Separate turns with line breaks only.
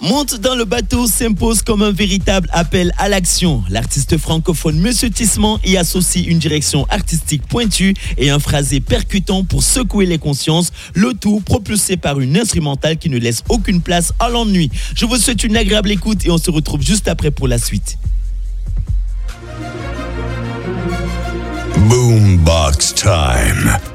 Monte dans le bateau s'impose comme un véritable appel à l'action. L'artiste francophone Monsieur Tissement y associe une direction artistique pointue et un phrasé percutant pour secouer les consciences, le tout propulsé par une instrumentale qui ne laisse aucune place à l'ennui. Je vous souhaite une agréable écoute et on se retrouve juste après pour la suite.
Boombox time.